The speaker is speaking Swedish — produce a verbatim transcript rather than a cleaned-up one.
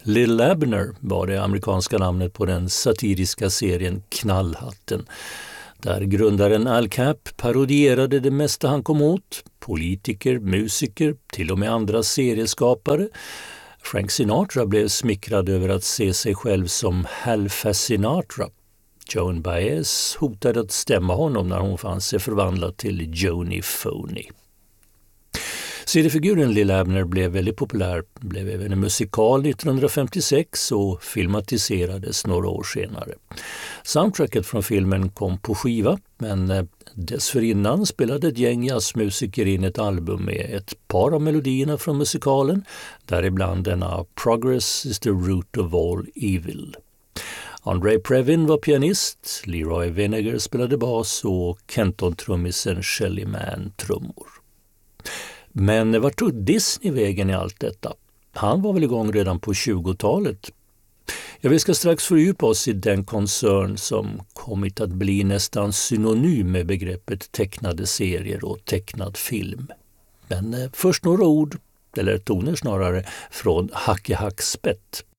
Little Abner var det amerikanska namnet på den satiriska serien Knallhatten, där grundaren Al Capp parodierade det mesta han kom åt, politiker, musiker, till och med andra serieskapare. Frank Sinatra blev smickrad över att se sig själv som Hal Sinatra. Joan Baez hotade att stämma honom när hon fann sig förvandlad till Joni Phoney. Seriefiguren Lill Abner blev väldigt populär, blev även en musikal nittonhundrafemtiosex och filmatiserades några år senare. Soundtracket från filmen kom på skiva, men dessförinnan spelade ett gäng jazzmusiker in ett album med ett par av melodierna från musikalen, däribland denna Progress is the root of all evil. Andre Previn var pianist, Leroy Vinnegar spelade bas och Kenton-trummisen Shelly Manne trummor. Men vart tog Disney vägen i allt detta? Han var väl igång redan på tjugotalet. Ja, vi ska strax fördjupa oss i den koncern som kommit att bli nästan synonym med begreppet tecknade serier och tecknad film. Men eh, först några ord, eller toner snarare, från Hacke Hack Spett.